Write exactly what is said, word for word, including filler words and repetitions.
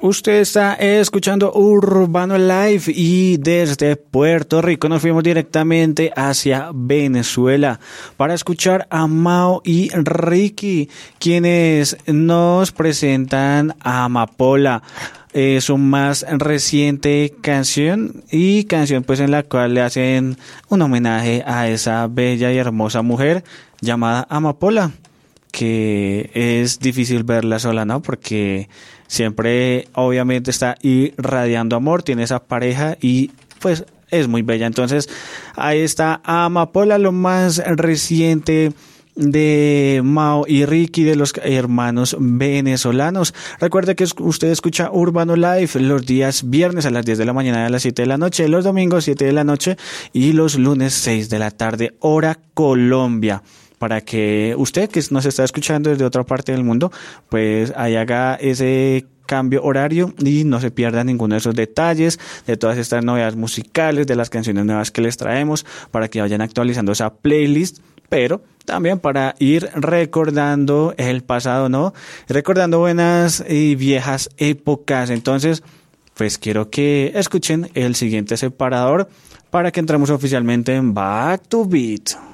Usted está escuchando Urbano Live y desde Puerto Rico nos fuimos directamente hacia Venezuela para escuchar a Mao y Ricky, quienes nos presentan a Amapola, eh, su más reciente canción y canción pues en la cual le hacen un homenaje a esa bella y hermosa mujer llamada Amapola, que es difícil verla sola, ¿no? Porque siempre obviamente está irradiando amor, tiene esa pareja y pues es muy bella. Entonces ahí está Amapola, lo más reciente de Mao y Ricky, de los hermanos venezolanos. Recuerde que usted escucha Urbano Live los días viernes a las diez de la mañana y a las siete de la noche, los domingos siete de la noche y los lunes seis de la tarde, hora Colombia, para que usted que nos está escuchando desde otra parte del mundo, pues ahí haga ese cambio horario y no se pierda ninguno de esos detalles, de todas estas novedades musicales, de las canciones nuevas que les traemos, para que vayan actualizando esa playlist, pero también para ir recordando el pasado, ¿no? Recordando buenas y viejas épocas. Entonces, pues quiero que escuchen el siguiente separador para que entremos oficialmente en Back to Beat.